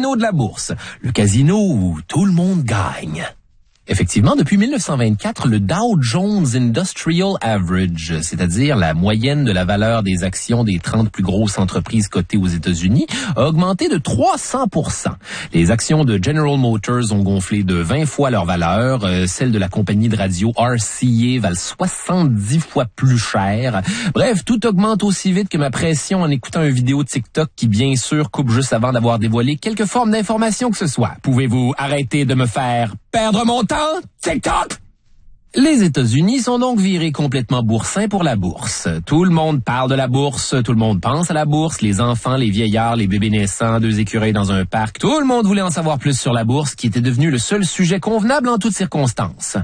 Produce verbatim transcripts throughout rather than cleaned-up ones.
casino de la bourse. Le casino où tout le monde gagne. Effectivement, depuis mille neuf cent vingt-quatre, le Dow Jones Industrial Average, c'est-à-dire la moyenne de la valeur des actions des trente plus grosses entreprises cotées aux États-Unis, a augmenté de trois cents pour cent. Les actions de General Motors ont gonflé de vingt fois leur valeur. Euh, celles de la compagnie de radio R C A valent soixante-dix fois plus cher. Bref, tout augmente aussi vite que ma pression en écoutant une vidéo TikTok qui, bien sûr, coupe juste avant d'avoir dévoilé quelque forme d'information que ce soit. Pouvez-vous arrêter de me faire perdre mon temps? TikTok! Les États-Unis sont donc virés complètement boursins pour la bourse. Tout le monde parle de la bourse, tout le monde pense à la bourse, les enfants, les vieillards, les bébés naissants, deux écureuils dans un parc. Tout le monde voulait en savoir plus sur la bourse, qui était devenu le seul sujet convenable en toutes circonstances.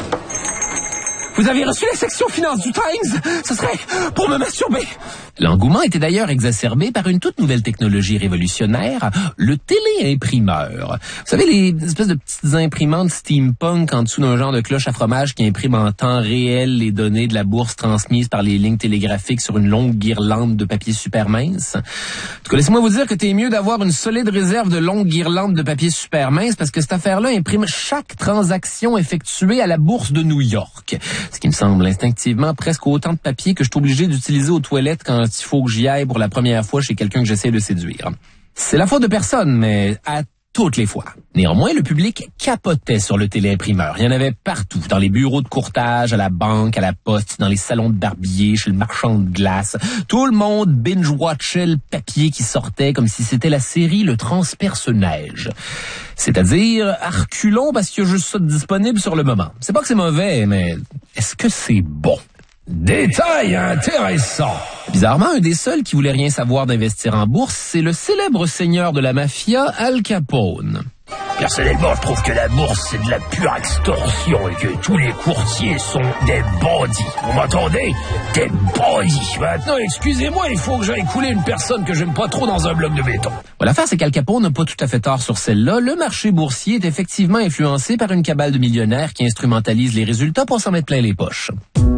Vous avez reçu la section finance du Times? Ce serait pour me masturber. L'engouement était d'ailleurs exacerbé par une toute nouvelle technologie révolutionnaire, le téléimprimeur. Vous savez, les espèces de petites imprimantes steampunk en dessous d'un genre de cloche à fromage qui impriment en temps réel les données de la bourse transmises par les lignes télégraphiques sur une longue guirlande de papier super mince. En tout cas, laissez-moi vous dire que t'es mieux d'avoir une solide réserve de longues guirlandes de papier super mince parce que cette affaire-là imprime chaque transaction effectuée à la bourse de New York. Ce qui me semble instinctivement presque autant de papier que je suis obligé d'utiliser aux toilettes quand il faut que j'y aille pour la première fois chez quelqu'un que j'essaie de séduire. C'est la faute de personne, mais à toutes les fois. Néanmoins, le public capotait sur le téléimprimeur. Il y en avait partout, dans les bureaux de courtage, à la banque, à la poste, dans les salons de barbier, chez le marchand de glace. Tout le monde binge-watchait le papier qui sortait comme si c'était la série Le Transperce-Neige. C'est-à-dire, à reculons parce qu'il y a juste ça de disponible sur le moment. C'est pas que c'est mauvais, mais est-ce que c'est bon? Détail intéressant. Bizarrement, un des seuls qui voulait rien savoir d'investir en bourse, c'est le célèbre seigneur de la mafia, Al Capone. Personnellement, je trouve que la bourse, c'est de la pure extorsion et que tous les courtiers sont des bandits. Vous m'entendez? Des bandits. Maintenant, excusez-moi, il faut que j'aille couler une personne que j'aime pas trop dans un bloc de béton. Bon, l'affaire, c'est qu'Al Capone n'a pas tout à fait tort sur celle-là. Le marché boursier est effectivement influencé par une cabale de millionnaires qui instrumentalise les résultats pour s'en mettre plein les poches.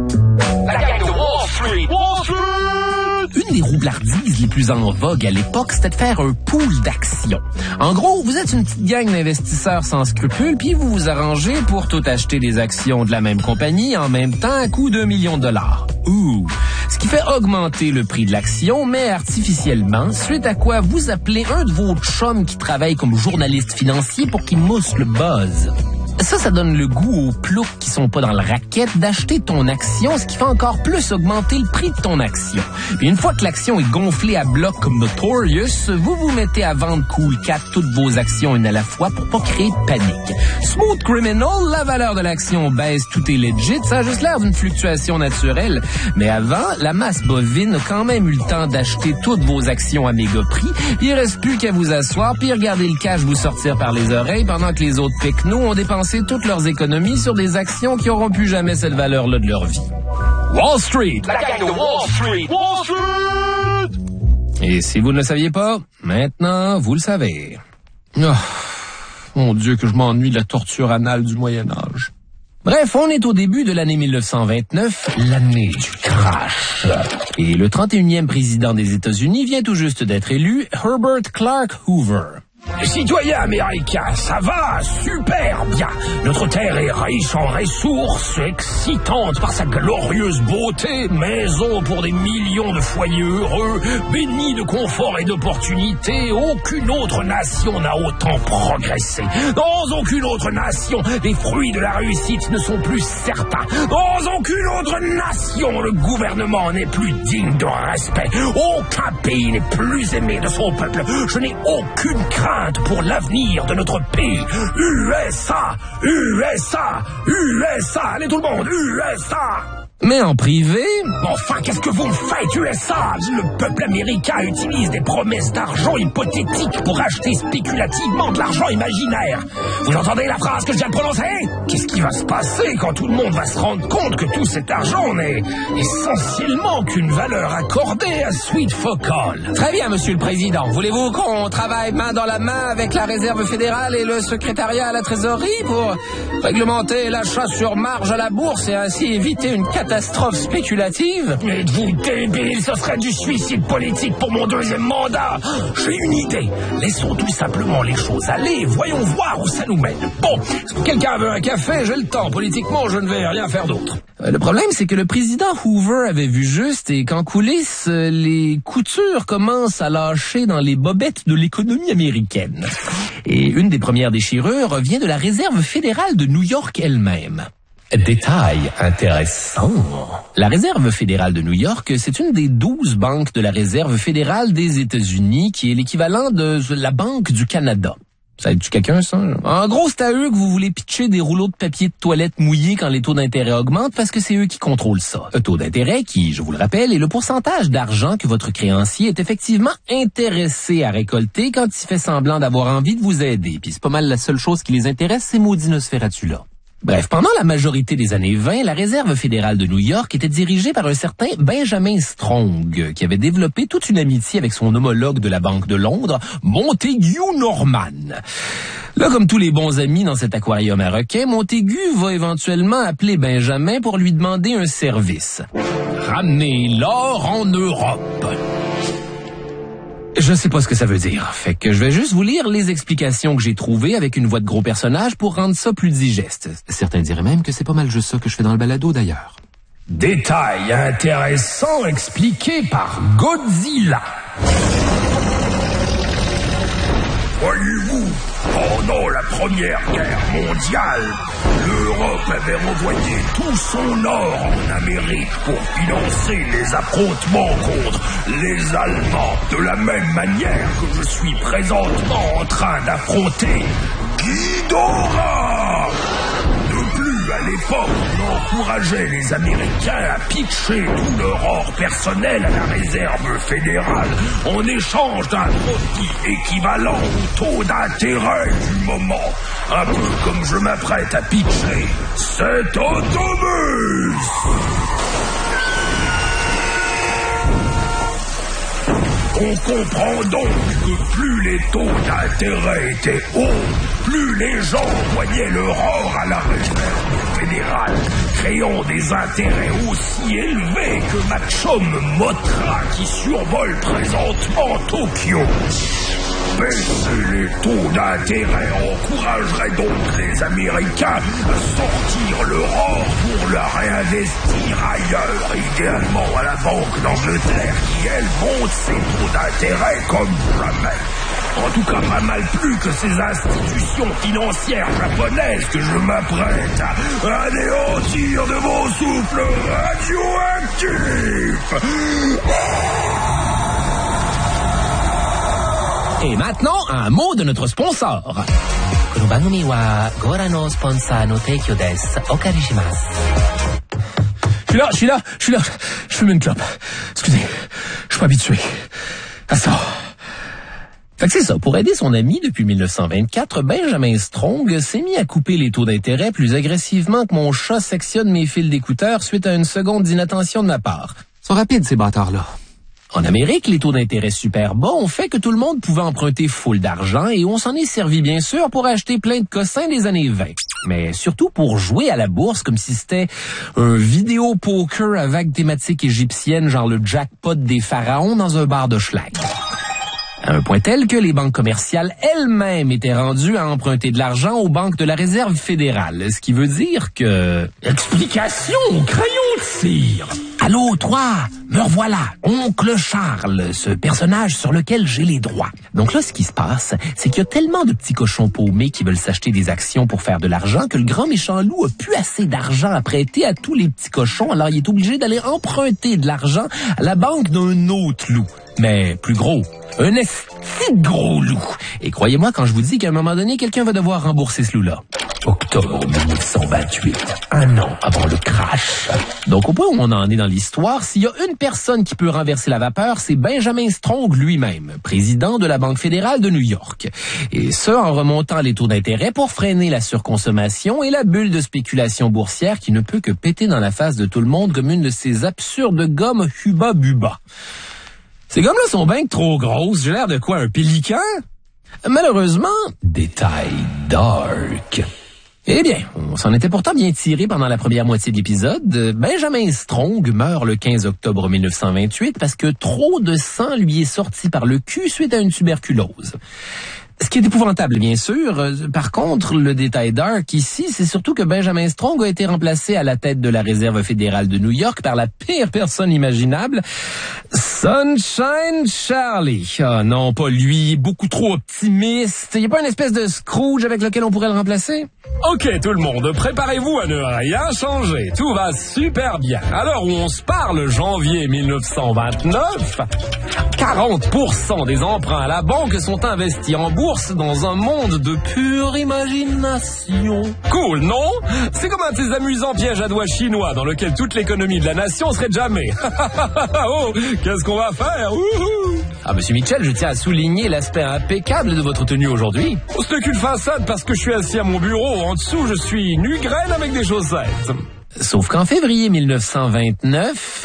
La gang de Wall Street! Wall Street! Une des roublardises les plus en vogue à l'époque, c'était de faire un pool d'actions. En gros, vous êtes une petite gang d'investisseurs sans scrupules, puis vous vous arrangez pour tout acheter des actions de la même compagnie en même temps à coût d'un million de dollars. Ouh! Ce qui fait augmenter le prix de l'action, mais artificiellement, suite à quoi vous appelez un de vos chums qui travaille comme journaliste financier pour qu'il mousse le buzz. Ça, ça donne le goût aux ploucs qui sont pas dans le racket d'acheter ton action, ce qui fait encore plus augmenter le prix de ton action. Puis une fois que l'action est gonflée à bloc comme Notorious, vous vous mettez à vendre Cool Cat toutes vos actions une à la fois pour pas créer de panique. Smooth Criminal, la valeur de l'action baisse, tout est legit, ça a juste l'air d'une fluctuation naturelle. Mais avant, la masse bovine a quand même eu le temps d'acheter toutes vos actions à méga prix, puis il reste plus qu'à vous asseoir, puis regarder le cash vous sortir par les oreilles pendant que les autres pecnos ont dépensé toutes leurs économies sur des actions qui auront plus jamais cette valeur-là de leur vie. Wall Street! La gang de Wall Street! Wall Street! Et si vous ne le saviez pas, maintenant, vous le savez. Oh, mon Dieu, que je m'ennuie de la torture anale du Moyen-Âge. Bref, on est au début de l'année mille neuf cent vingt-neuf, l'année du crash. Et le trente et unième président des États-Unis vient tout juste d'être élu, Herbert Clark Hoover. Citoyens américains, ça va super bien. Notre terre est riche en ressources, excitante par sa glorieuse beauté, maison pour des millions de foyers heureux, bénie de confort et d'opportunités. Aucune autre nation n'a autant progressé. Dans aucune autre nation, les fruits de la réussite ne sont plus certains. Dans aucune autre nation, le gouvernement n'est plus digne de respect. Aucun pays n'est plus aimé de son peuple. Je n'ai aucune crainte pour l'avenir de notre pays. U S A! U S A! U S A! Allez tout le monde! U S A! Mais en privé... Enfin, qu'est-ce que vous me faites, U S A? Le peuple américain utilise des promesses d'argent hypothétiques pour acheter spéculativement de l'argent imaginaire. Vous entendez la phrase que je viens de prononcer? Qu'est-ce qui va se passer quand tout le monde va se rendre compte que tout cet argent n'est essentiellement qu'une valeur accordée à Sweet Focal? Très bien, Monsieur le Président. Voulez-vous qu'on travaille main dans la main avec la Réserve fédérale et le secrétariat à la trésorerie pour réglementer l'achat sur marge à la bourse et ainsi éviter une catastrophe catastrophe spéculative? Mais êtes-vous débile? Ce serait du suicide politique pour mon deuxième mandat. J'ai une idée. Laissons tout simplement les choses aller. Voyons voir où ça nous mène. Bon, si quelqu'un veut un café, j'ai le temps. Politiquement, je ne vais rien faire d'autre. Le problème, c'est que le président Hoover avait vu juste et qu'en coulisses, les coutures commencent à lâcher dans les bobettes de l'économie américaine. Et une des premières déchirures vient de la Réserve fédérale de New York elle-même. Détail intéressant. La Réserve fédérale de New York, c'est une des douze banques de la Réserve fédérale des États-Unis, qui est l'équivalent de la Banque du Canada. Ça aide-tu quelqu'un, ça? En gros, c'est à eux que vous voulez pitcher des rouleaux de papier de toilette mouillés quand les taux d'intérêt augmentent parce que c'est eux qui contrôlent ça. Le taux d'intérêt qui, je vous le rappelle, est le pourcentage d'argent que votre créancier est effectivement intéressé à récolter quand il fait semblant d'avoir envie de vous aider. Puis c'est pas mal la seule chose qui les intéresse, ces maudits Nosferatu-là. Bref, pendant la majorité des années vingt, la Réserve fédérale de New York était dirigée par un certain Benjamin Strong, qui avait développé toute une amitié avec son homologue de la Banque de Londres, Montague Norman. Là, comme tous les bons amis dans cet aquarium à requins, Montague va éventuellement appeler Benjamin pour lui demander un service. Ramener l'or en Europe. Je sais pas ce que ça veut dire, fait que je vais juste vous lire les explications que j'ai trouvées avec une voix de gros personnage pour rendre ça plus digeste. Certains diraient même que c'est pas mal juste ça que je fais dans le balado d'ailleurs. Détail intéressant expliqué par Godzilla. Voyez-vous, pendant la Première Guerre mondiale, l'Europe avait envoyé tout son or en Amérique pour financer les affrontements contre les Allemands, de la même manière que je suis présentement en train d'affronter Ghidorah. De plus, à l'époque, on encourageait les Américains à pitcher tout leur or personnel à la Réserve fédérale en échange d'un profit équivalent au taux d'intérêt du moment. Un peu comme je m'apprête à pitcher cet autobus. On comprend donc que plus les taux d'intérêt étaient hauts, plus les gens envoyaient leur or à la Réserve fédérale, créant des intérêts aussi élevés que ma chum Mothra qui survole présentement Tokyo. Baisser les taux d'intérêt encouragerait donc les Américains à sortir leur or pour le réinvestir ailleurs, idéalement à la Banque d'Angleterre qui, elle, monte ses taux d'intérêt comme jamais. En tout cas, pas mal plus que ces institutions financières japonaises que je m'apprête à anéantir de mon souffle radioactif. Et maintenant, un mot de notre sponsor. Je suis là, je suis là, je suis là, je fume une clope. Excusez, je suis pas habitué à ça. Fait que c'est ça, pour aider son ami depuis mille neuf cent vingt-quatre, Benjamin Strong s'est mis à couper les taux d'intérêt plus agressivement que mon chat sectionne mes fils d'écouteurs suite à une seconde d'inattention de ma part. Ils sont rapides, ces bâtards-là. En Amérique, les taux d'intérêt super bas ont fait que tout le monde pouvait emprunter full d'argent et on s'en est servi bien sûr pour acheter plein de cossins des années vingt. Mais surtout pour jouer à la bourse comme si c'était un vidéo poker à vague thématique égyptienne genre le jackpot des pharaons dans un bar de schlag. À un point tel que les banques commerciales elles-mêmes étaient rendues à emprunter de l'argent aux banques de la Réserve fédérale, ce qui veut dire que... Explication, crayon de cire. Allô, toi, me revoilà, oncle Charles, ce personnage sur lequel j'ai les droits. Donc là, ce qui se passe, c'est qu'il y a tellement de petits cochons paumés qui veulent s'acheter des actions pour faire de l'argent que le grand méchant loup a plus assez d'argent à prêter à tous les petits cochons, alors il est obligé d'aller emprunter de l'argent à la banque d'un autre loup. Mais plus gros, un esti de gros loup. Et croyez-moi quand je vous dis qu'à un moment donné, quelqu'un va devoir rembourser ce loup-là. Octobre mille neuf cent vingt-huit, un an avant le crash. Donc au point où on en est dans l'histoire, s'il y a une personne qui peut renverser la vapeur, c'est Benjamin Strong lui-même, président de la Banque fédérale de New York. Et ce, en remontant les taux d'intérêt pour freiner la surconsommation et la bulle de spéculation boursière qui ne peut que péter dans la face de tout le monde comme une de ces absurdes gommes Hubba Bubba. Ces gommes-là sont bien trop grosses. J'ai l'air de quoi, un pélican? Malheureusement, détail dark. Eh bien, on s'en était pourtant bien tiré pendant la première moitié de l'épisode. Benjamin Strong meurt le quinze octobre mille neuf cent vingt-huit parce que trop de sang lui est sorti par le cul suite à une tuberculose. Ce qui est épouvantable, bien sûr. Par contre, le détail dark ici, c'est surtout que Benjamin Strong a été remplacé à la tête de la Réserve fédérale de New York par la pire personne imaginable, Sunshine Charlie. Ah non, pas lui, beaucoup trop optimiste. Il n'y a pas une espèce de Scrooge avec lequel on pourrait le remplacer? Ok tout le monde, préparez-vous à ne rien changer. Tout va super bien. À l'heure où on se parle, janvier mille neuf cent vingt-neuf, quarante pour cent des emprunts à la banque sont investis en bourse dans un monde de pure imagination. Cool, non? C'est comme un de ces amusants pièges à doigts chinois dans lequel toute l'économie de la nation serait jamais. Oh, qu'est-ce qu'on va faire? Wouhou! Ah, Monsieur Mitchell, je tiens à souligner l'aspect impeccable de votre tenue aujourd'hui. Oh, ce n'est qu'une façade parce que je suis assis à mon bureau. En dessous, je suis nu-graine avec des chaussettes. Sauf qu'en février mille neuf cent vingt-neuf,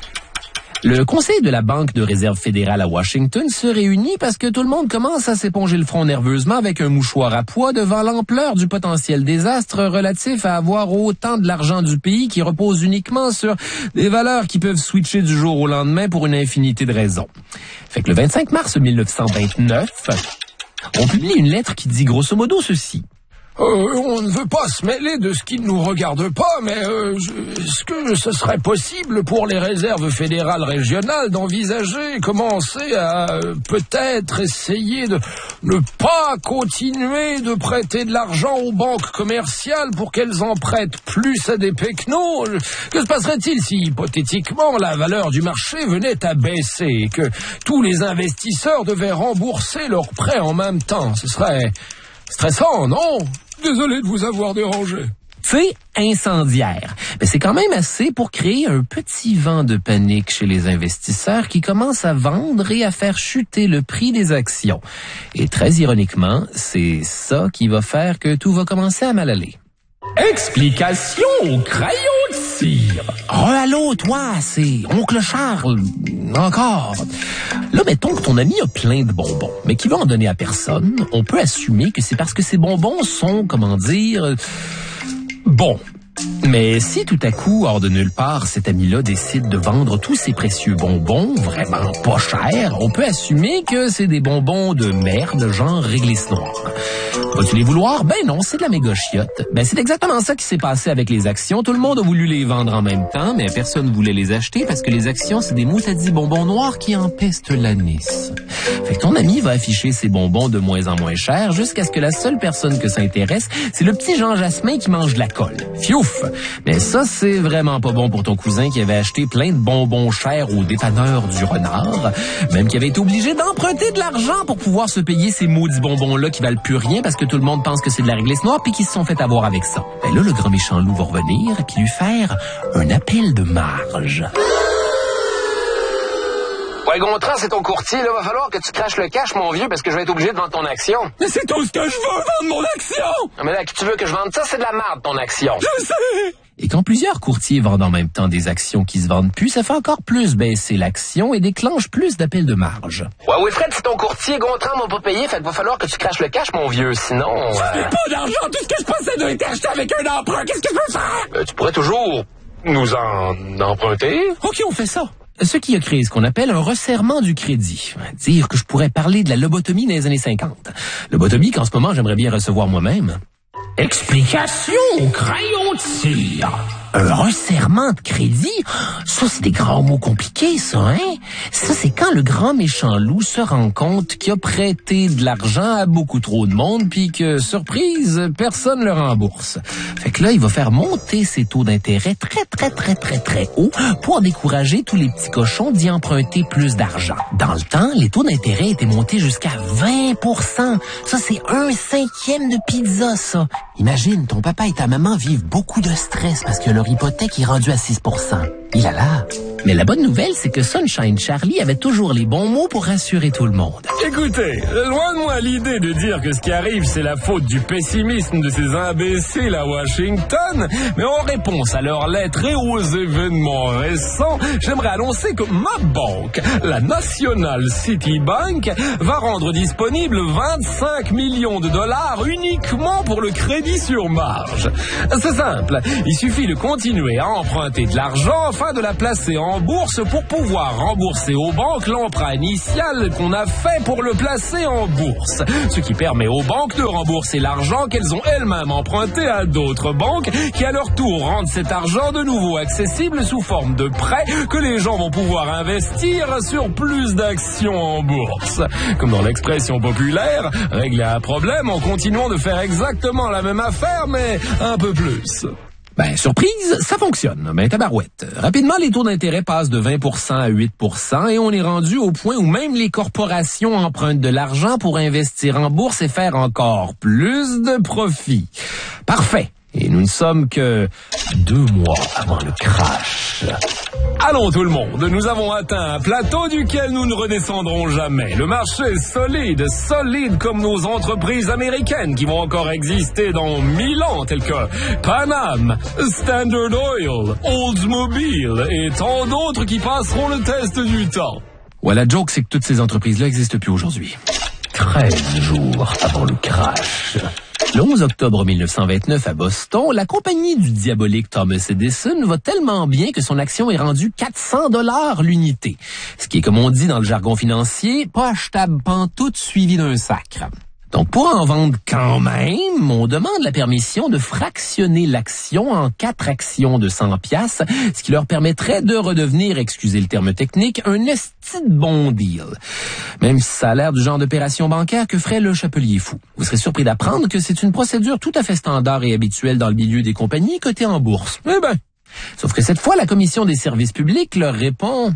le Conseil de la Banque de réserve fédérale à Washington se réunit parce que tout le monde commence à s'éponger le front nerveusement avec un mouchoir à pois devant l'ampleur du potentiel désastre relatif à avoir autant de l'argent du pays qui repose uniquement sur des valeurs qui peuvent switcher du jour au lendemain pour une infinité de raisons. Fait que le vingt-cinq mars mille neuf cent vingt-neuf, on publie une lettre qui dit grosso modo ceci. Euh, on ne veut pas se mêler de ce qui ne nous regarde pas, mais euh, je, est-ce que ce serait possible pour les réserves fédérales régionales d'envisager, commencer à euh, peut-être essayer de ne pas continuer de prêter de l'argent aux banques commerciales pour qu'elles en prêtent plus à des pecnos? Que se passerait-il si, hypothétiquement, la valeur du marché venait à baisser et que tous les investisseurs devaient rembourser leurs prêts en même temps? Ce serait stressant, non? Désolé de vous avoir dérangé. C'est incendiaire. Mais c'est quand même assez pour créer un petit vent de panique chez les investisseurs qui commencent à vendre et à faire chuter le prix des actions. Et très ironiquement, c'est ça qui va faire que tout va commencer à mal aller. Explication au crayon de cire. Oh, allô, toi, c'est Oncle Charles. Encore. Là, mettons que ton ami a plein de bonbons, mais qu'il va en donner à personne. On peut assumer que c'est parce que ces bonbons sont, comment dire, bons. Mais si tout à coup, hors de nulle part, cet ami-là décide de vendre tous ses précieux bonbons, vraiment pas chers, on peut assumer que c'est des bonbons de merde, genre réglisse noire. Vas-tu les vouloir? Ben non, c'est de la méga chiotte. Ben c'est exactement ça qui s'est passé avec les actions. Tout le monde a voulu les vendre en même temps, mais personne ne voulait les acheter parce que les actions, c'est des moutadis bonbons noirs qui empestent l'anis. Fait que ton ami va afficher ses bonbons de moins en moins chers jusqu'à ce que la seule personne que ça intéresse, c'est le petit Jean Jasmin qui mange de la colle. Fiouf! Mais ça, c'est vraiment pas bon pour ton cousin qui avait acheté plein de bonbons chers au dépanneur du Renard, même qui avait été obligé d'emprunter de l'argent pour pouvoir se payer ces maudits bonbons-là qui valent plus rien parce que tout le monde pense que c'est de la réglisse noire puis qu'ils se sont fait avoir avec ça. Ben là, le grand méchant loup va revenir puis lui faire un appel de marge. Ouais, Gontran, c'est ton courtier, là. Va falloir que tu craches le cash, mon vieux, parce que je vais être obligé de vendre ton action. Mais c'est tout ce que je veux, vendre mon action! Non, mais là, qui tu veux que je vende ça? C'est de la merde, ton action. Je sais! Et quand plusieurs courtiers vendent en même temps des actions qui se vendent plus, ça fait encore plus baisser l'action et déclenche plus d'appels de marge. Ouais, oui, Fred, c'est ton courtier. Gontran m'a pas payé, fait qu'il va falloir que tu craches le cash, mon vieux. Sinon, euh... j'ai pas d'argent. Tout ce que je possède a été acheté avec un emprunt. Qu'est-ce que je peux faire? Euh, tu pourrais toujours nous en emprunter. OK, on fait ça. Ce qui a créé ce qu'on appelle un resserrement du crédit. Dire que je pourrais parler de la lobotomie dans les années cinquante. Lobotomie qu'en ce moment, j'aimerais bien recevoir moi-même. Explication au crayon de cire. Un resserrement de crédit? Ça, c'est des grands mots compliqués, ça, hein? Ça, c'est quand le grand méchant loup se rend compte qu'il a prêté de l'argent à beaucoup trop de monde puis que, surprise, personne le rembourse. Fait que là, il va faire monter ses taux d'intérêt très, très, très, très, très haut pour décourager tous les petits cochons d'y emprunter plus d'argent. Dans le temps, les taux d'intérêt étaient montés jusqu'à vingt pour cent. Ça, c'est un cinquième de pizza, ça. Imagine, ton papa et ta maman vivent beaucoup de stress parce que leur hypothèque est rendue à six pour cent. Il a là. Mais la bonne nouvelle, c'est que Sunshine Charlie avait toujours les bons mots pour rassurer tout le monde. Écoutez, loin de moi l'idée de dire que ce qui arrive, c'est la faute du pessimisme de ces imbéciles à Washington, mais en réponse à leurs lettres et aux événements récents, j'aimerais annoncer que ma banque, la National City Bank, va rendre disponible vingt-cinq millions de dollars uniquement pour le crédit sur marge. C'est simple, il suffit de continuer à emprunter de l'argent afin de la placer en bourse pour pouvoir rembourser aux banques l'emprunt initial qu'on a fait pour le placer en bourse. Ce qui permet aux banques de rembourser l'argent qu'elles ont elles-mêmes emprunté à d'autres banques qui à leur tour rendent cet argent de nouveau accessible sous forme de prêts que les gens vont pouvoir investir sur plus d'actions en bourse. Comme dans l'expression populaire, régler un problème en continuant de faire exactement la même affaire mais un peu plus. Ben, surprise, ça fonctionne. Ben, tabarouette. Rapidement, les taux d'intérêt passent de vingt pour cent à huit pour cent et on est rendu au point où même les corporations empruntent de l'argent pour investir en bourse et faire encore plus de profit. Parfait. Et nous ne sommes que deux mois avant le crash. Allons tout le monde, nous avons atteint un plateau duquel nous ne redescendrons jamais. Le marché est solide, solide comme nos entreprises américaines qui vont encore exister dans mille ans, telles que Pan Am, Standard Oil, Oldsmobile et tant d'autres qui passeront le test du temps. Ouais, la joke, c'est que toutes ces entreprises-là n'existent plus aujourd'hui. treize jours avant le crash. Le onze octobre mille neuf cent vingt-neuf à Boston, la compagnie du diabolique Thomas Edison va tellement bien que son action est rendue quatre cents dollars l'unité. Ce qui est, comme on dit dans le jargon financier, pas achetable pantoute suivi d'un sacre. Donc, pour en vendre quand même, on demande la permission de fractionner l'action en quatre actions de cent piastres, ce qui leur permettrait de redevenir, excusez le terme technique, un esti de bon deal. Même si ça a l'air du genre d'opération bancaire que ferait le chapelier fou. Vous serez surpris d'apprendre que c'est une procédure tout à fait standard et habituelle dans le milieu des compagnies cotées en bourse. Eh ben, sauf que cette fois, la Commission des services publics leur répond...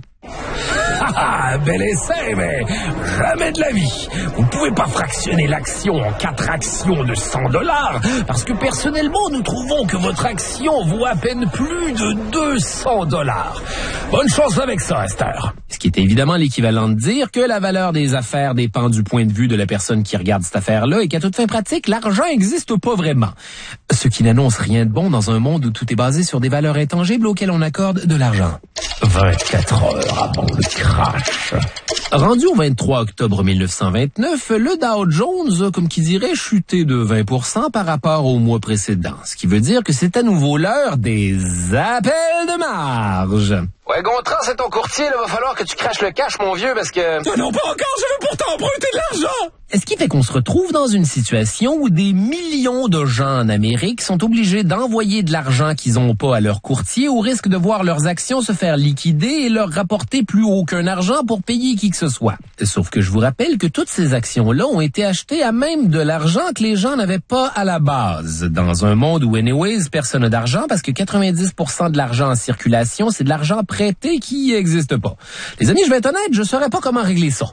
Ah, bel essai, mais jamais de la vie. Vous ne pouvez pas fractionner l'action en quatre actions de cent dollars, parce que personnellement, nous trouvons que votre action vaut à peine plus de deux cents dollars. Bonne chance avec ça, Esther. Ce qui est évidemment l'équivalent de dire que la valeur des affaires dépend du point de vue de la personne qui regarde cette affaire-là et qu'à toute fin pratique, l'argent n'existe pas vraiment. Ce qui n'annonce rien de bon dans un monde où tout est basé sur des valeurs intangibles auxquelles on accorde de l'argent. vingt-quatre heures avant le crash. Rendu au vingt-trois octobre mille neuf cent vingt-neuf, le Dow Jones a, comme qui dirait, chuté de vingt pour cent par rapport au mois précédent. Ce qui veut dire que c'est à nouveau l'heure des appels de marge. Ouais, Gontran, c'est ton courtier, là, va falloir que tu craches le cash, mon vieux, parce que... Toi non, pas encore, je veux pourtant emprunter de l'argent! Ce qui fait qu'on se retrouve dans une situation où des millions de gens en Amérique sont obligés d'envoyer de l'argent qu'ils n'ont pas à leur courtier au risque de voir leurs actions se faire liquider et leur rapporter plus aucun argent pour payer qui que ce soit. Sauf que je vous rappelle que toutes ces actions-là ont été achetées à même de l'argent que les gens n'avaient pas à la base. Dans un monde où, anyways, personne n'a d'argent parce que quatre-vingt-dix pour cent de l'argent en circulation, c'est de l'argent prêté qui n'existe pas. Les amis, je vais être honnête, je ne saurais pas comment régler ça.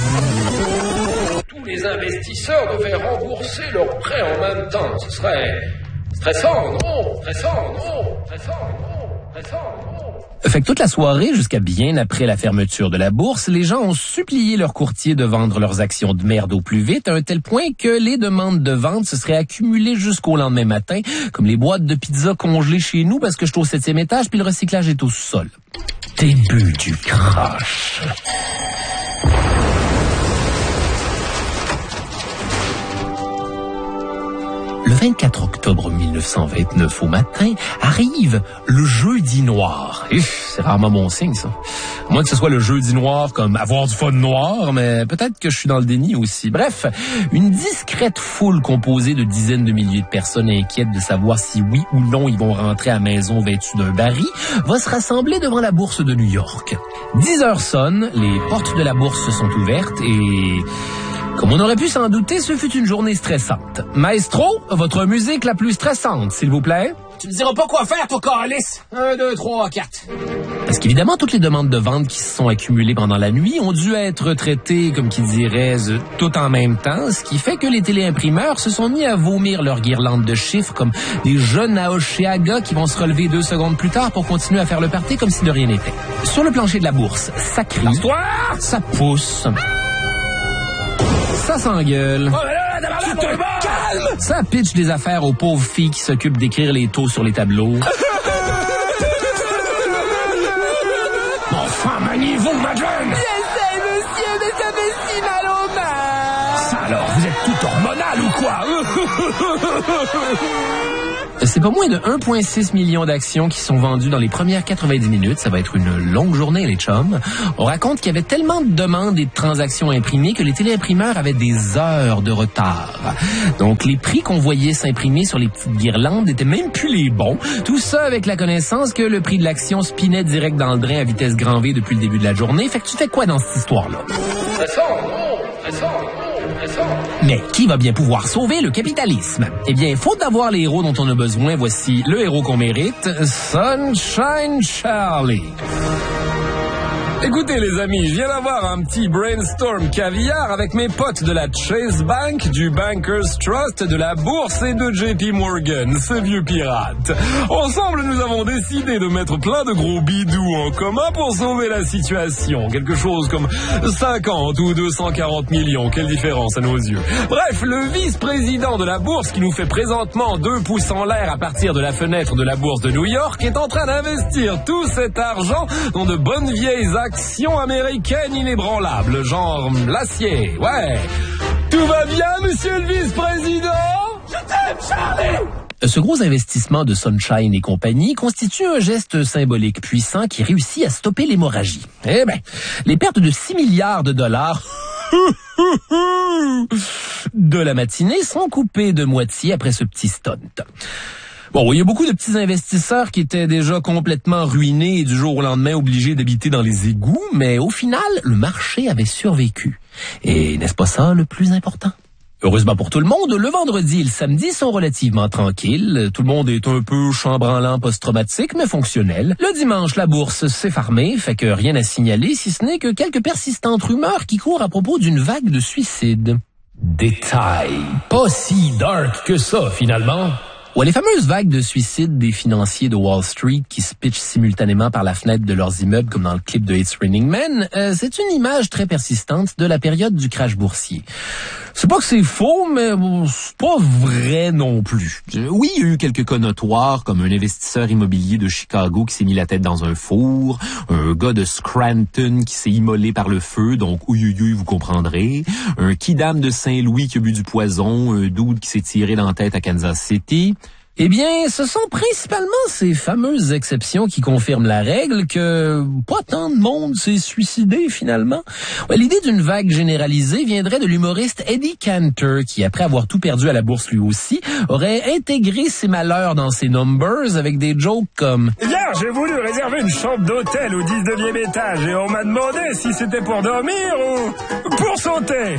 Tous les investisseurs devaient rembourser leurs prêts en même temps. Ce serait stressant, non? Stressant, non? Stressant, non? Stressant, non? Fait que toute la soirée, jusqu'à bien après la fermeture de la bourse, les gens ont supplié leurs courtiers de vendre leurs actions de merde au plus vite, à un tel point que les demandes de vente se seraient accumulées jusqu'au lendemain matin, comme les boîtes de pizza congelées chez nous parce que je suis au septième étage puis le recyclage est au sous-sol. Début du crash. Le vingt-quatre octobre mille neuf cent vingt-neuf au matin, arrive le jeudi noir. Uf, c'est rarement mon signe, ça. À moins que ce soit le jeudi noir comme avoir du fun noir, mais peut-être que je suis dans le déni aussi. Bref, une discrète foule composée de dizaines de milliers de personnes inquiètes de savoir si oui ou non ils vont rentrer à la maison vêtus d'un baril va se rassembler devant la bourse de New York. dix heures sonnent, les portes de la bourse sont ouvertes et... comme on aurait pu s'en douter, ce fut une journée stressante. Maestro, votre musique la plus stressante, s'il vous plaît. Tu me diras pas quoi faire, toi, calice. Un, deux, trois, quatre. Parce qu'évidemment, toutes les demandes de vente qui se sont accumulées pendant la nuit ont dû être traitées, comme qui dirait, tout en même temps, ce qui fait que les téléimprimeurs se sont mis à vomir leur guirlande de chiffres comme des jeunes à Oshéaga qui vont se relever deux secondes plus tard pour continuer à faire le party comme si de rien n'était. Sur le plancher de la bourse, ça crie, ça pousse, ça s'engueule, Oh là là, là, tu là, te là, calmes, ça pitch des affaires aux pauvres filles qui s'occupent d'écrire les taux sur les tableaux. Enfin, maniez-vous, Madeleine! J'essaie, monsieur, mais ça fait si mal aux mains. Ça alors, vous êtes tout hormonal ou quoi? C'est pas moins de un virgule six million d'actions qui sont vendues dans les premières quatre-vingt-dix minutes. Ça va être une longue journée, les chums. On raconte qu'il y avait tellement de demandes et de transactions imprimées que les téléimprimeurs avaient des heures de retard. Donc, les prix qu'on voyait s'imprimer sur les petites guirlandes n'étaient même plus les bons. Tout ça avec la connaissance que le prix de l'action spinait direct dans le drain à vitesse grand V depuis le début de la journée. Fait que tu fais quoi dans cette histoire-là? Mais qui va bien pouvoir sauver le capitalisme? Eh bien, faute d'avoir les héros dont on a besoin, voici le héros qu'on mérite, Sunshine Charlie. Écoutez les amis, je viens d'avoir un petit brainstorm caviar avec mes potes de la Chase Bank, du Bankers Trust, de la Bourse et de J P Morgan, ce vieux pirate. Ensemble, nous avons décidé de mettre plein de gros bidous en commun pour sauver la situation. Quelque chose comme cinquante ou deux cent quarante millions, quelle différence à nos yeux. Bref, le vice-président de la Bourse qui nous fait présentement deux pouces en l'air à partir de la fenêtre de la Bourse de New York est en train d'investir tout cet argent dans de bonnes vieilles actions Action américaine inébranlable, genre l'acier, ouais. Tout va bien, monsieur le vice-président? Je t'aime, Charlie! Ce gros investissement de Sunshine et compagnie constitue un geste symbolique puissant qui réussit à stopper l'hémorragie. Eh ben, les pertes de six milliards de dollars de la matinée sont coupées de moitié après ce petit stunt. Bon, il y a beaucoup de petits investisseurs qui étaient déjà complètement ruinés et du jour au lendemain obligés d'habiter dans les égouts, mais au final, le marché avait survécu. Et n'est-ce pas ça le plus important? Heureusement pour tout le monde, le vendredi et le samedi sont relativement tranquilles. Tout le monde est un peu chambranlant post-traumatique, mais fonctionnel. Le dimanche, la bourse s'est farmée, fait que rien à signaler, si ce n'est que quelques persistantes rumeurs qui courent à propos d'une vague de suicides. Détail. Pas si dark que ça, finalement. Ouais, les fameuses vagues de suicides des financiers de Wall Street qui se pitchent simultanément par la fenêtre de leurs immeubles comme dans le clip de It's Raining Men, euh, c'est une image très persistante de la période du crash boursier. C'est pas que c'est faux, mais bon, c'est pas vrai non plus. Oui, il y a eu quelques cas notoires, comme un investisseur immobilier de Chicago qui s'est mis la tête dans un four, un gars de Scranton qui s'est immolé par le feu, donc ouïouïouï, vous comprendrez, un kidam de Saint-Louis qui a bu du poison, un dude qui s'est tiré dans la tête à Kansas City. Eh bien, ce sont principalement ces fameuses exceptions qui confirment la règle que pas tant de monde s'est suicidé finalement. Ouais, l'idée d'une vague généralisée viendrait de l'humoriste Eddie Cantor qui, après avoir tout perdu à la bourse lui aussi, aurait intégré ses malheurs dans ses numbers avec des jokes comme Eh bien, j'ai voulu réserver une chambre d'hôtel au dix-neuvième étage et on m'a demandé si c'était pour dormir ou pour sauter.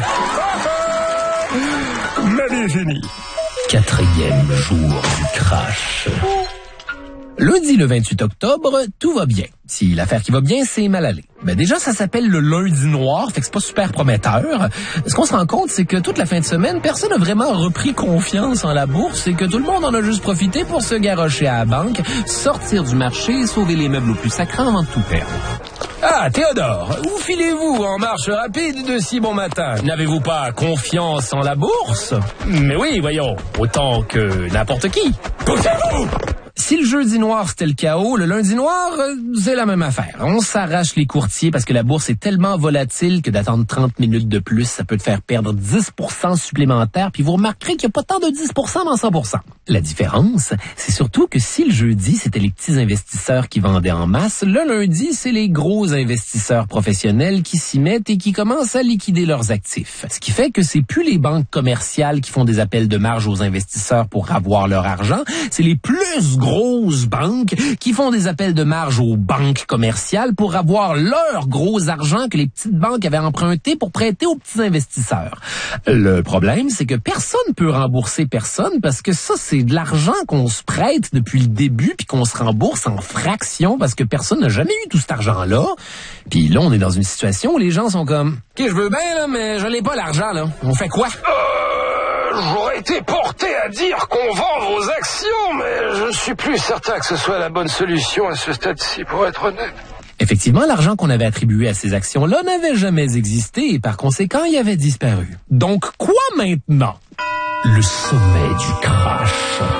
Ma vie est finie. quatrième jour du crash. Lundi le vingt-huit octobre, tout va bien. Si l'affaire qui va bien, c'est mal aller. Ben déjà, ça s'appelle le lundi noir, fait que c'est pas super prometteur. Ce qu'on se rend compte, c'est que toute la fin de semaine, personne n'a vraiment repris confiance en la bourse et que tout le monde en a juste profité pour se garrocher à la banque, sortir du marché et sauver les meubles au plus sacrés avant de tout perdre. Ah, Théodore, où filez-vous en marche rapide de si bon matin? N'avez-vous pas confiance en la bourse? Mais oui, voyons, autant que n'importe qui. Poussez-vous! Si le jeudi noir, c'était le chaos, le lundi noir, c'est la même affaire. On s'arrache les courtiers parce que la bourse est tellement volatile que d'attendre trente minutes de plus, ça peut te faire perdre dix pour cent supplémentaire, puis vous remarquerez qu'il n'y a pas tant de dix pour cent dans cent pour cent. La différence, c'est surtout que si le jeudi, c'était les petits investisseurs qui vendaient en masse, le lundi, c'est les gros investisseurs professionnels qui s'y mettent et qui commencent à liquider leurs actifs. Ce qui fait que c'est plus les banques commerciales qui font des appels de marge aux investisseurs pour avoir leur argent, c'est les plus grosses banques qui font des appels de marge aux banques commerciales pour avoir leur gros argent que les petites banques avaient emprunté pour prêter aux petits investisseurs. Le problème, c'est que personne peut rembourser personne parce que ça, c'est de l'argent qu'on se prête depuis le début puis qu'on se rembourse en fractions parce que personne n'a jamais eu tout cet argent-là. Puis là, on est dans une situation où les gens sont comme « OK, je veux bien, là, mais je n'ai pas l'argent, là. On fait quoi? » Euh, j'aurais été porté à dire qu'on vend vos actions, mais je ne suis plus certain que ce soit la bonne solution à ce stade-ci, pour être honnête. Effectivement, l'argent qu'on avait attribué à ces actions-là n'avait jamais existé et par conséquent, il avait disparu. Donc, quoi maintenant? Le sommet du crash.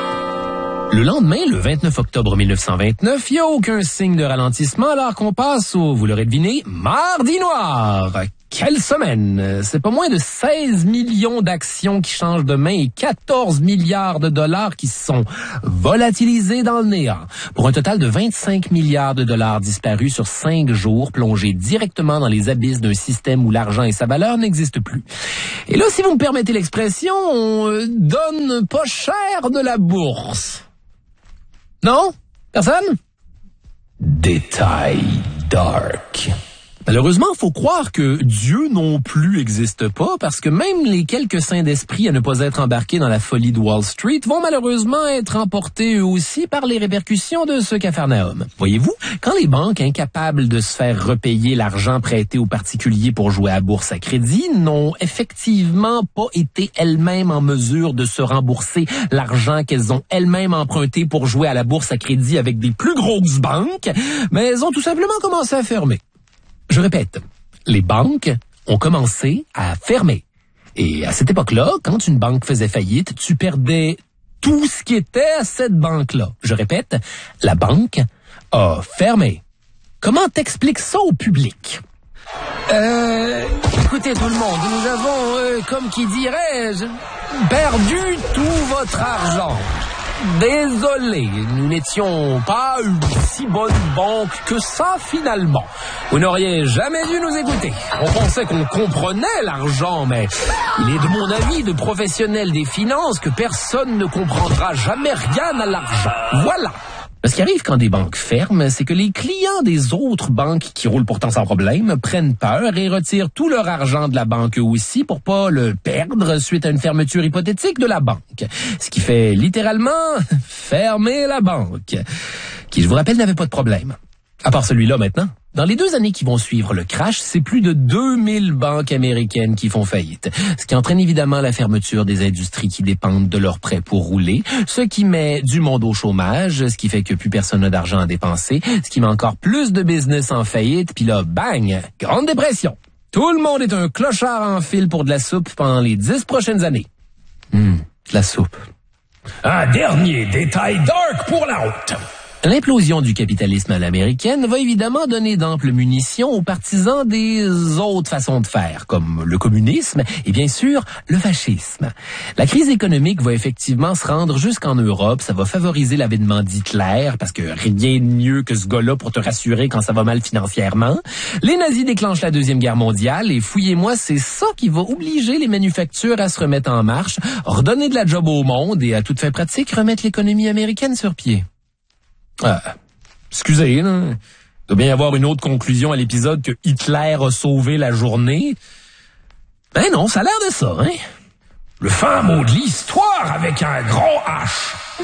Le lendemain, le vingt-neuf octobre mille neuf cent vingt-neuf, il n'y a aucun signe de ralentissement alors qu'on passe au, vous l'aurez deviné, Mardi Noir. Quelle semaine! C'est pas moins de seize millions d'actions qui changent de main et quatorze milliards de dollars qui se sont volatilisés dans le néant. Pour un total de vingt-cinq milliards de dollars disparus sur cinq jours, plongés directement dans les abysses d'un système où l'argent et sa valeur n'existent plus. Et là, si vous me permettez l'expression, on donne pas cher de la bourse. Non? Personne? Détail dark. Malheureusement, il faut croire que Dieu non plus existe pas parce que même les quelques saints d'esprit à ne pas être embarqués dans la folie de Wall Street vont malheureusement être emportés eux aussi par les répercussions de ce Capharnaüm. Voyez-vous, quand les banques incapables de se faire repayer l'argent prêté aux particuliers pour jouer à la bourse à crédit n'ont effectivement pas été elles-mêmes en mesure de se rembourser l'argent qu'elles ont elles-mêmes emprunté pour jouer à la bourse à crédit avec des plus grosses banques, mais elles ont tout simplement commencé à fermer. Je répète, les banques ont commencé à fermer. Et à cette époque-là, quand une banque faisait faillite, tu perdais tout ce qui était à cette banque-là. Je répète, la banque a fermé. Comment t'expliques ça au public? Euh, écoutez tout le monde, nous avons, euh, comme qui dirait, perdu tout votre argent. Désolé, nous n'étions pas une si bonne banque que ça finalement. Vous n'auriez jamais dû nous écouter. On pensait qu'on comprenait l'argent, mais il est de mon avis de professionnel des finances que personne ne comprendra jamais rien à l'argent. Voilà. Ce qui arrive quand des banques ferment, c'est que les clients des autres banques qui roulent pourtant sans problème prennent peur et retirent tout leur argent de la banque eux aussi pour pas le perdre suite à une fermeture hypothétique de la banque. Ce qui fait littéralement fermer la banque, qui, je vous rappelle, n'avait pas de problème. À part celui-là maintenant. Dans les deux années qui vont suivre le crash, c'est plus de deux mille banques américaines qui font faillite, ce qui entraîne évidemment la fermeture des industries qui dépendent de leurs prêts pour rouler, ce qui met du monde au chômage, ce qui fait que plus personne n'a d'argent à dépenser, ce qui met encore plus de business en faillite, puis là, bang, grande dépression. Tout le monde est un clochard en file pour de la soupe pendant les dix prochaines années. Hum, de la soupe. Un dernier détail dark pour la route. L'implosion du capitalisme à l'américaine va évidemment donner d'amples munitions aux partisans des autres façons de faire, comme le communisme et bien sûr le fascisme. La crise économique va effectivement se rendre jusqu'en Europe, ça va favoriser l'avènement d'Hitler, parce que rien de mieux que ce gars-là pour te rassurer quand ça va mal financièrement. Les nazis déclenchent la Deuxième Guerre mondiale et fouillez-moi, c'est ça qui va obliger les manufactures à se remettre en marche, redonner de la job au monde et à toute fin pratique remettre l'économie américaine sur pied. Ah, excusez, là. Il doit bien y avoir une autre conclusion à l'épisode que Hitler a sauvé la journée. Ben non, ça a l'air de ça, hein? Le fin mot de l'histoire avec un grand H.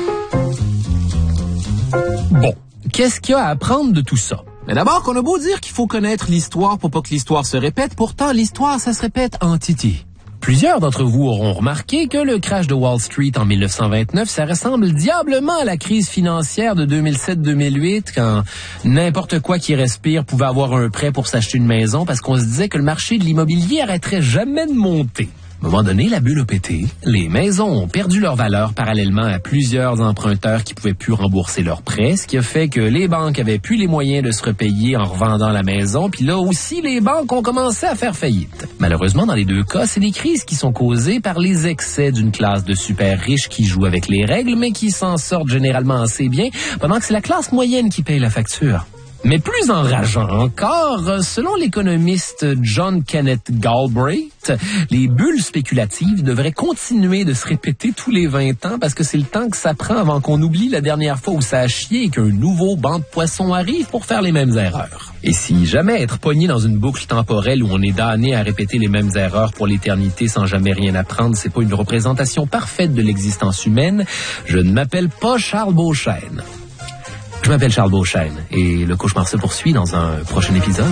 Bon, qu'est-ce qu'il y a à apprendre de tout ça? Mais d'abord, qu'on a beau dire qu'il faut connaître l'histoire pour pas que l'histoire se répète, pourtant l'histoire, ça se répète en titi. Plusieurs d'entre vous auront remarqué que le crash de Wall Street en mille neuf cent vingt-neuf, ça ressemble diablement à la crise financière de deux mille sept deux mille huit, quand n'importe quoi qui respire pouvait avoir un prêt pour s'acheter une maison parce qu'on se disait que le marché de l'immobilier arrêterait jamais de monter. À un moment donné, la bulle a pété. Les maisons ont perdu leur valeur parallèlement à plusieurs emprunteurs qui pouvaient plus rembourser leurs prêts, ce qui a fait que les banques avaient plus les moyens de se repayer en revendant la maison, puis là aussi, les banques ont commencé à faire faillite. Malheureusement, dans les deux cas, c'est des crises qui sont causées par les excès d'une classe de super riches qui jouent avec les règles, mais qui s'en sortent généralement assez bien, pendant que c'est la classe moyenne qui paye la facture. Mais plus enrageant encore, selon l'économiste John Kenneth Galbraith, les bulles spéculatives devraient continuer de se répéter tous les vingt ans parce que c'est le temps que ça prend avant qu'on oublie la dernière fois où ça a chié et qu'un nouveau banc de poissons arrive pour faire les mêmes erreurs. Et si jamais être pogné dans une boucle temporelle où on est damné à répéter les mêmes erreurs pour l'éternité sans jamais rien apprendre, c'est pas une représentation parfaite de l'existence humaine, je ne m'appelle pas Charles Beauchesne. Je m'appelle Charles Beauchesne et le cauchemar se poursuit dans un prochain épisode.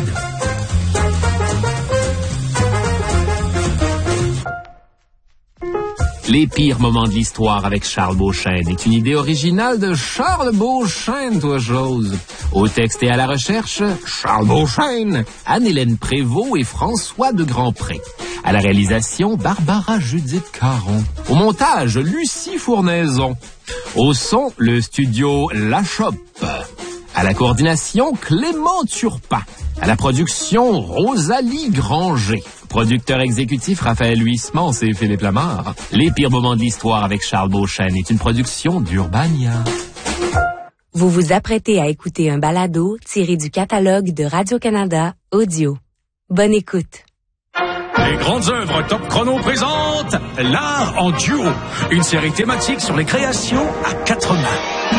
Les pires moments de l'histoire avec Charles Beauchesne est une idée originale de Charles Beauchesne, toi chose. Au texte et à la recherche, Charles Beauchesne, Anne-Hélène Prévost et François de Grandpré. À la réalisation, Barbara Judith Caron. Au montage, Lucie Fournaison. Au son, le studio La Chope. À la coordination, Clément Turpin. À la production, Rosalie Granger. Producteur exécutif, Raphaël Huismans et Philippe Lamarre. Les pires moments de l'histoire avec Charles Beauchesne est une production d'Urbania. Vous vous apprêtez à écouter un balado tiré du catalogue de Radio-Canada Audio. Bonne écoute. Les grandes œuvres Top Chrono présentent L'art en duo, une série thématique sur les créations à quatre mains.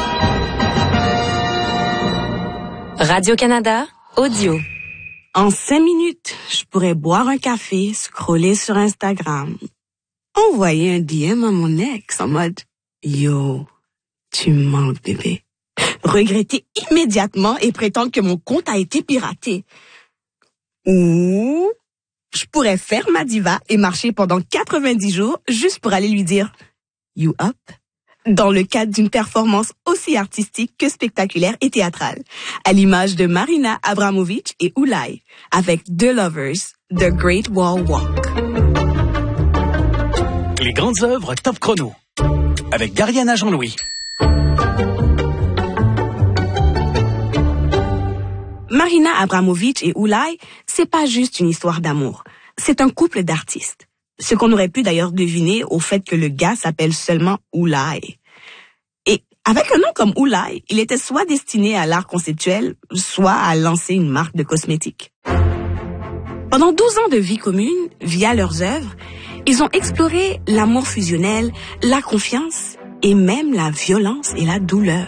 Radio-Canada Audio. En cinq minutes, je pourrais boire un café, scroller sur Instagram, envoyer un D M à mon ex en mode « Yo, tu me manques bébé », regretter immédiatement et prétendre que mon compte a été piraté. Ou je pourrais faire ma diva et marcher pendant quatre-vingt-dix jours juste pour aller lui dire « You up ?» dans le cadre d'une performance aussi artistique que spectaculaire et théâtrale, à l'image de Marina Abramovic et Oulai, avec The Lovers, The Great Wall Walk. Les grandes œuvres Top Chrono, avec Dariana Jean-Louis. Marina Abramovic et Oulai, c'est pas juste une histoire d'amour, c'est un couple d'artistes. Ce qu'on aurait pu d'ailleurs deviner au fait que le gars s'appelle seulement Oulai. Et avec un nom comme Oulai, il était soit destiné à l'art conceptuel, soit à lancer une marque de cosmétiques. Pendant douze ans de vie commune, via leurs œuvres, ils ont exploré l'amour fusionnel, la confiance et même la violence et la douleur.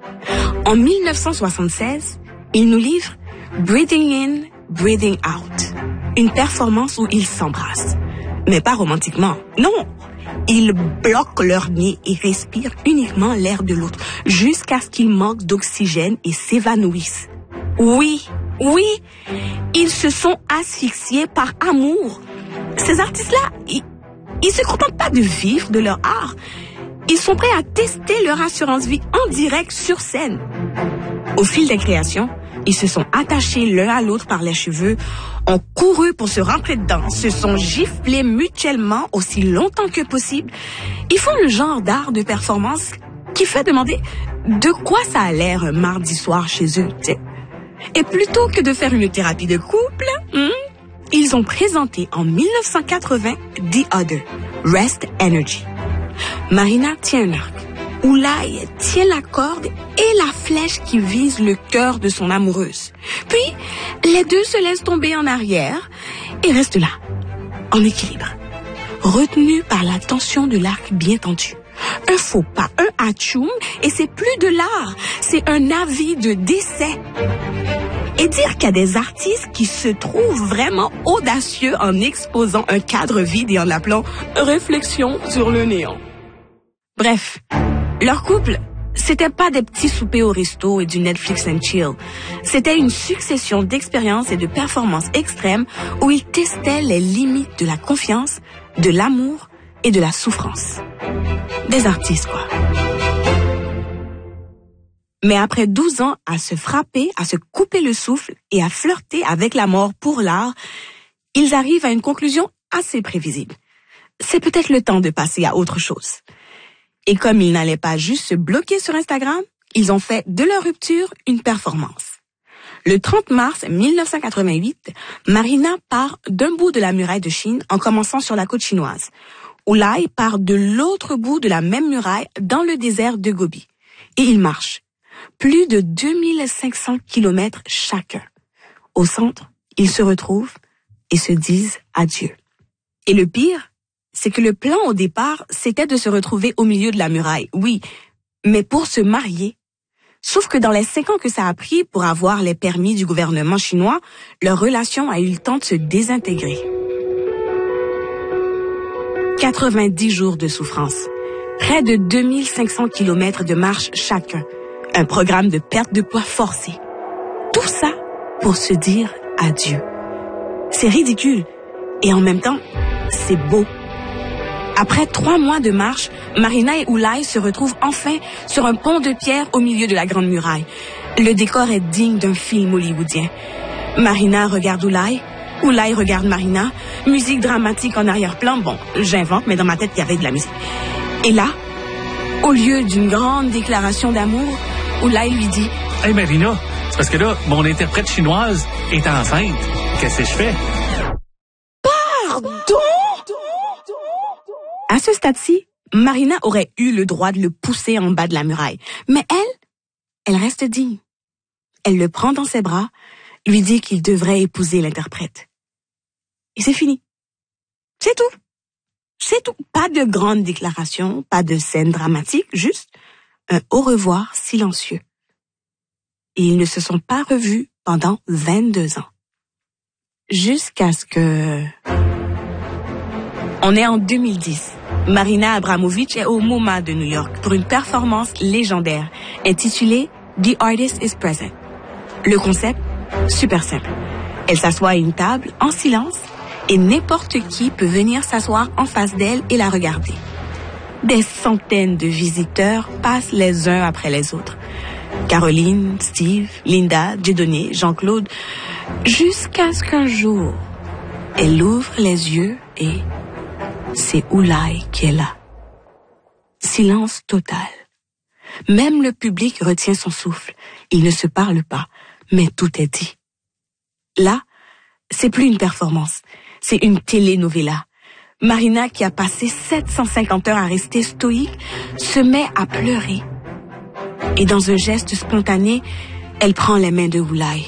En mille neuf cent soixante-seize, ils nous livrent Breathing In, Breathing Out, une performance où ils s'embrassent. Mais pas romantiquement. Non, ils bloquent leur nez et respirent uniquement l'air de l'autre jusqu'à ce qu'ils manquent d'oxygène et s'évanouissent. Oui, oui, ils se sont asphyxiés par amour. Ces artistes-là, ils, ils se contentent pas de vivre de leur art. Ils sont prêts à tester leur assurance vie en direct sur scène. Au fil des créations, ils se sont attachés l'un à l'autre par les cheveux, ont couru pour se rentrer dedans, se sont giflés mutuellement aussi longtemps que possible. Ils font le genre d'art de performance qui fait demander de quoi ça a l'air un mardi soir chez eux, tu sais. Et plutôt que de faire une thérapie de couple, hmm, ils ont présenté en mille neuf cent quatre-vingts The Other, Rest Energy. Marina tient un arc. Oulai tient la corde et la flèche qui vise le cœur de son amoureuse. Puis, les deux se laissent tomber en arrière et restent là, en équilibre, retenus par la tension de l'arc bien tendu. Un faux pas, un atchoum, et c'est plus de l'art, c'est un avis de décès. Et dire qu'il y a des artistes qui se trouvent vraiment audacieux en exposant un cadre vide et en l'appelant « réflexion sur le néant ». Bref, leur couple, c'était pas des petits soupers au resto et du Netflix and chill. C'était une succession d'expériences et de performances extrêmes où ils testaient les limites de la confiance, de l'amour et de la souffrance. Des artistes, quoi. Mais après douze ans à se frapper, à se couper le souffle et à flirter avec la mort pour l'art, ils arrivent à une conclusion assez prévisible. C'est peut-être le temps de passer à autre chose. Et comme ils n'allaient pas juste se bloquer sur Instagram, ils ont fait de leur rupture une performance. Le trente mars mille neuf cent quatre-vingt-huit, Marina part d'un bout de la muraille de Chine en commençant sur la côte chinoise. Oulai part de l'autre bout de la même muraille dans le désert de Gobi. Et ils marchent. plus de deux mille cinq cents kilomètres chacun. Au centre, ils se retrouvent et se disent adieu. Et le pire, c'est que le plan au départ, c'était de se retrouver au milieu de la muraille, oui, mais pour se marier. Sauf que dans les cinq ans que ça a pris pour avoir les permis du gouvernement chinois, leur relation a eu le temps de se désintégrer. quatre-vingt-dix jours de souffrance, près de deux mille cinq cents kilomètres de marche chacun, un programme de perte de poids forcé. Tout ça pour se dire adieu. C'est ridicule et en même temps, c'est beau. Après trois mois de marche, Marina et Ulai se retrouvent enfin sur un pont de pierre au milieu de la Grande Muraille. Le décor est digne d'un film hollywoodien. Marina regarde Ulai, Ulai regarde Marina, musique dramatique en arrière-plan. Bon, j'invente, mais dans ma tête, il y avait de la musique. Et là, au lieu d'une grande déclaration d'amour, Ulai lui dit « Hey Marina, c'est parce que là, mon interprète chinoise est enceinte. Qu'est-ce que je fais? » Pardon? À ce stade-ci, Marina aurait eu le droit de le pousser en bas de la muraille. Mais elle, elle reste digne. Elle le prend dans ses bras, lui dit qu'il devrait épouser l'interprète. Et c'est fini. C'est tout. C'est tout. Pas de grande déclaration, pas de scène dramatique, juste un au revoir silencieux. Et ils ne se sont pas revus pendant vingt-deux ans. Jusqu'à ce que... On est en deux mille dix. Marina Abramović est au MoMA de New York pour une performance légendaire intitulée The Artist is Present. Le concept, super simple. Elle s'assoit à une table en silence et n'importe qui peut venir s'asseoir en face d'elle et la regarder. Des centaines de visiteurs passent les uns après les autres. Caroline, Steve, Linda, Dieudonné, Jean-Claude, jusqu'à ce qu'un jour, elle ouvre les yeux et... c'est Ulai qui est là. Silence total. Même le public retient son souffle. Ils ne se parlent pas, mais tout est dit. Là, c'est plus une performance, c'est une telenovela. Marina, qui a passé sept cent cinquante heures à rester stoïque, se met à pleurer. Et dans un geste spontané, elle prend les mains de Ulai.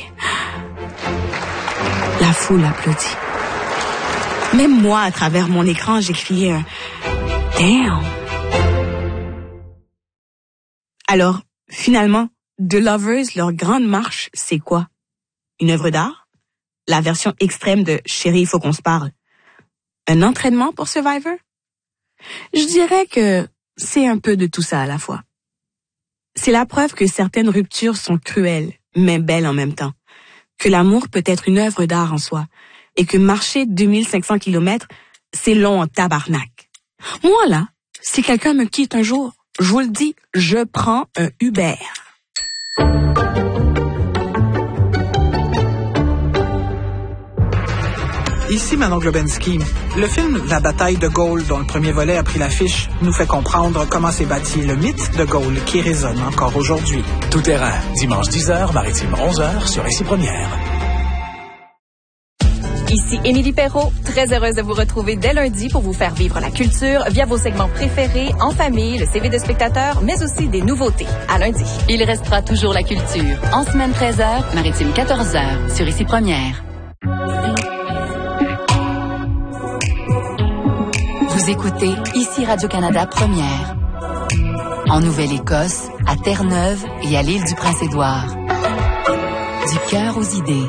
La foule applaudit. Même moi, à travers mon écran, j'ai crié un « Damn ». Alors, finalement, The Lovers, leur grande marche, c'est quoi? Une œuvre d'art? La version extrême de « Chérie, il faut qu'on se parle ». Un entraînement pour Survivor? Je dirais que c'est un peu de tout ça à la fois. C'est la preuve que certaines ruptures sont cruelles, mais belles en même temps. Que l'amour peut être une œuvre d'art en soi. Et que marcher deux mille cinq cents kilomètres, c'est long en tabarnak. Moi, là, si quelqu'un me quitte un jour, je vous le dis, je prends un Uber. Ici Manon Globensky. Le film La bataille de Gaulle, dont le premier volet a pris l'affiche, nous fait comprendre comment s'est bâti le mythe de Gaulle qui résonne encore aujourd'hui. Tout terrain, dimanche dix heures, maritime onze heures sur Ici Première. Ici Émilie Perrault, très heureuse de vous retrouver dès lundi pour vous faire vivre la culture via vos segments préférés, en famille, le C V de spectateurs, mais aussi des nouveautés. À lundi. Il restera toujours la culture. En semaine treize heures, maritime quatorze heures, sur Ici Première. Vous écoutez Ici Radio-Canada Première. En Nouvelle-Écosse, à Terre-Neuve et à l'île du Prince-Édouard. Du cœur aux idées.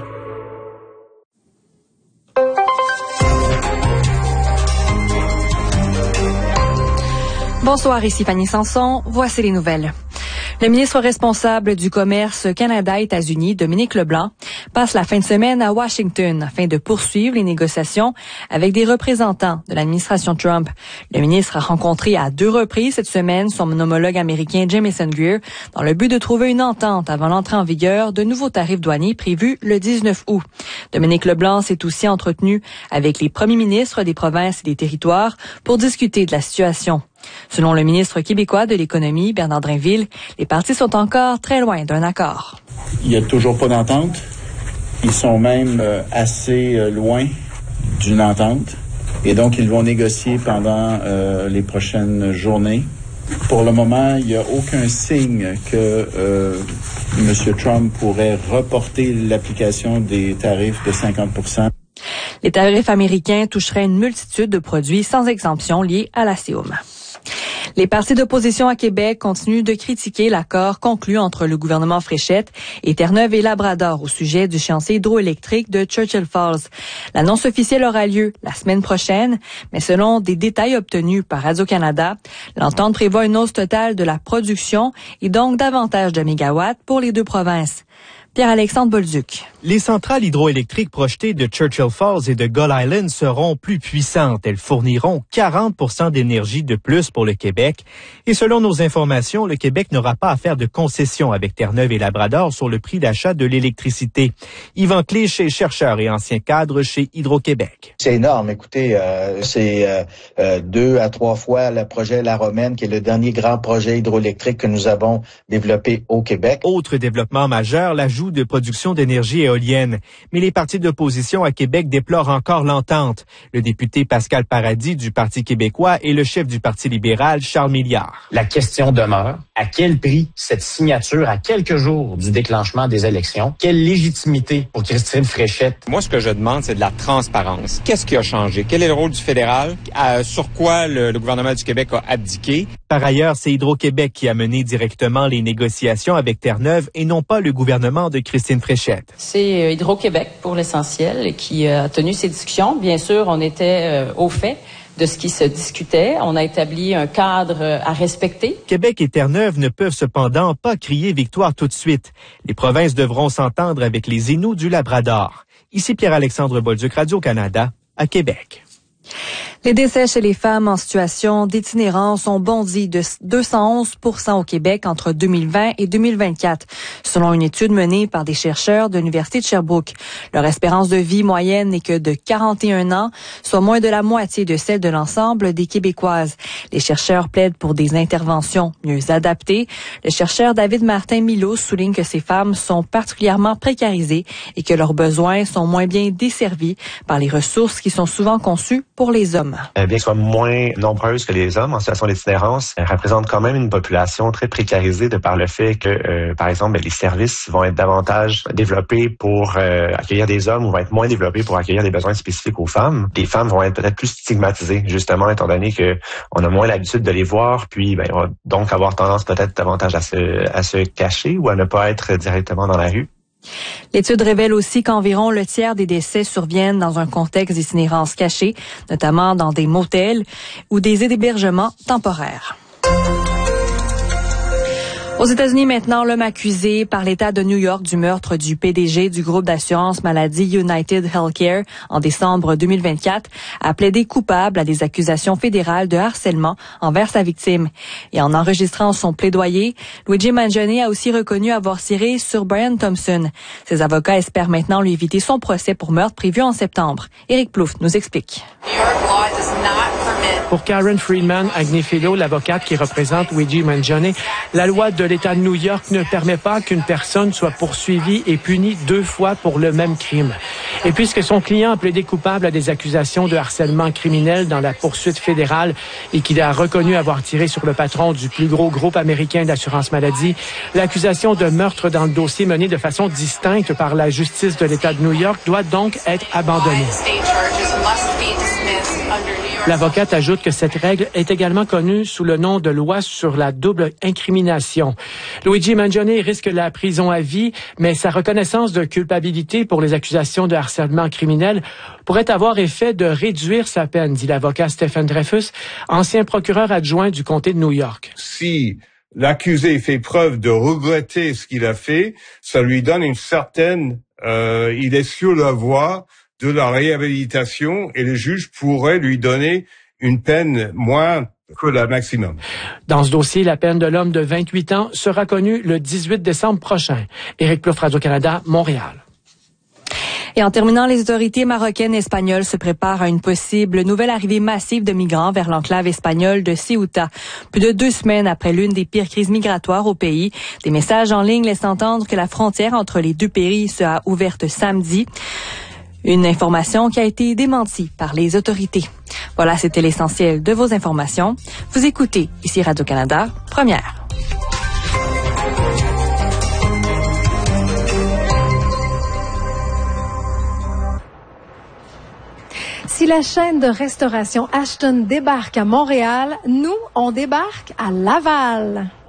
Bonsoir, ici Fanny Sanson. Voici les nouvelles. Le ministre responsable du commerce Canada-États-Unis, Dominique Leblanc, passe la fin de semaine à Washington afin de poursuivre les négociations avec des représentants de l'administration Trump. Le ministre a rencontré à deux reprises cette semaine son homologue américain Jamieson Greer dans le but de trouver une entente avant l'entrée en vigueur de nouveaux tarifs douaniers prévus le dix-neuf août. Dominique Leblanc s'est aussi entretenu avec les premiers ministres des provinces et des territoires pour discuter de la situation. Selon le ministre québécois de l'économie, Bernard Drinville, les partis sont encore très loin d'un accord. Il n'y a toujours pas d'entente. Ils sont même euh, assez euh, loin d'une entente. Et donc, ils vont négocier pendant euh, les prochaines journées Pour le moment, il n'y a aucun signe que euh, M. Trump pourrait reporter l'application des tarifs de cinquante pour cent. Les tarifs américains toucheraient une multitude de produits sans exemption liés à la C I O M. Les partis d'opposition à Québec continuent de critiquer l'accord conclu entre le gouvernement Fréchette et Terre-Neuve et Labrador au sujet du chantier hydroélectrique de Churchill Falls. L'annonce officielle aura lieu la semaine prochaine, mais selon des détails obtenus par Radio-Canada, l'entente prévoit une hausse totale de la production et donc davantage de mégawatts pour les deux provinces. Pierre-Alexandre Bolduc. Les centrales hydroélectriques projetées de Churchill Falls et de Gull Island seront plus puissantes. Elles fourniront quarante pour cent d'énergie de plus pour le Québec. Et selon nos informations, le Québec n'aura pas à faire de concessions avec Terre-Neuve et Labrador sur le prix d'achat de l'électricité. Yvan Clich est chercheur et ancien cadre chez Hydro-Québec. C'est énorme. Écoutez, euh, c'est euh, euh, deux à trois fois le projet La Romaine, qui est le dernier grand projet hydroélectrique que nous avons développé au Québec. Autre développement majeur, l'ajout de production d'énergie éolienne. Mais les partis d'opposition à Québec déplorent encore l'entente. Le député Pascal Paradis du Parti québécois et le chef du Parti libéral, Charles Milliard. La question demeure, à quel prix cette signature à quelques jours du déclenchement des élections? Quelle légitimité pour Christine Fréchette? Moi, ce que je demande, c'est de la transparence. Qu'est-ce qui a changé? Quel est le rôle du fédéral? Euh, sur quoi le, le gouvernement du Québec a abdiqué? Par ailleurs, c'est Hydro-Québec qui a mené directement les négociations avec Terre-Neuve et non pas le gouvernement de Christine Fréchette. C'est Hydro-Québec pour l'essentiel qui a tenu ces discussions. Bien sûr, on était euh, au fait de ce qui se discutait. On a établi un cadre à respecter. Québec et Terre-Neuve ne peuvent cependant pas crier victoire tout de suite. Les provinces devront s'entendre avec les Inuits du Labrador. Ici Pierre-Alexandre Bolduc, Radio-Canada, à Québec. Les décès chez les femmes en situation d'itinérance ont bondi de deux cent onze pour cent au Québec entre deux mille vingt et deux mille vingt-quatre, selon une étude menée par des chercheurs de l'Université de Sherbrooke. Leur espérance de vie moyenne n'est que de quarante et un ans, soit moins de la moitié de celle de l'ensemble des Québécoises. Les chercheurs plaident pour des interventions mieux adaptées. Le chercheur David Martin-Milot souligne que ces femmes sont particulièrement précarisées et que leurs besoins sont moins bien desservis par les ressources qui sont souvent conçues pour les hommes. Bien qu'elles soient moins nombreuses que les hommes en situation d'itinérance, elles représentent quand même une population très précarisée de par le fait que, euh, par exemple, les services vont être davantage développés pour euh, accueillir des hommes ou vont être moins développés pour accueillir des besoins spécifiques aux femmes. Les femmes vont être peut-être plus stigmatisées, justement, étant donné que on a moins l'habitude de les voir, puis ben, on va donc avoir tendance peut-être davantage à se, à se cacher ou à ne pas être directement dans la rue. L'étude révèle aussi qu'environ le tiers des décès surviennent dans un contexte d'itinérance cachée, notamment dans des motels ou des hébergements temporaires. Aux États-Unis maintenant, l'homme accusé par l'État de New York du meurtre du P D G du groupe d'assurance maladie United Healthcare en décembre deux mille vingt-quatre a plaidé coupable à des accusations fédérales de harcèlement envers sa victime. Et en enregistrant son plaidoyer, Luigi Mangione a aussi reconnu avoir tiré sur Brian Thompson. Ses avocats espèrent maintenant lui éviter son procès pour meurtre prévu en septembre. Éric Plouffe nous explique. Pour Karen Friedman Agnifilo, l'avocate qui représente Luigi Mangione, la loi de l'État de New York ne permet pas qu'une personne soit poursuivie et punie deux fois pour le même crime. Et puisque son client a plaidé coupable à des accusations de harcèlement criminel dans la poursuite fédérale et qu'il a reconnu avoir tiré sur le patron du plus gros groupe américain d'assurance maladie, l'accusation de meurtre dans le dossier mené de façon distincte par la justice de l'État de New York doit donc être abandonnée. L'avocate ajoute que cette règle est également connue sous le nom de loi sur la double incrimination. Luigi Mangione risque la prison à vie, mais sa reconnaissance de culpabilité pour les accusations de harcèlement criminel pourrait avoir effet de réduire sa peine, dit l'avocat Stephen Dreyfus, ancien procureur adjoint du comté de New York. Si l'accusé fait preuve de regretter ce qu'il a fait, ça lui donne une certaine... Euh, il est sur la voie de la réhabilitation et le juge pourrait lui donner une peine moins que la maximum. Dans ce dossier, la peine de l'homme de vingt-huit ans sera connue le dix-huit décembre prochain. Éric Plouffe, Radio-Canada, Montréal. Et en terminant, les autorités marocaines et espagnoles se préparent à une possible nouvelle arrivée massive de migrants vers l'enclave espagnole de Ceuta. Plus de deux semaines après l'une des pires crises migratoires au pays, des messages en ligne laissent entendre que la frontière entre les deux pays sera ouverte samedi. Une information qui a été démentie par les autorités. Voilà, c'était l'essentiel de vos informations. Vous écoutez ici Radio-Canada, première. Si la chaîne de restauration Ashton débarque à Montréal, nous, on débarque à Laval.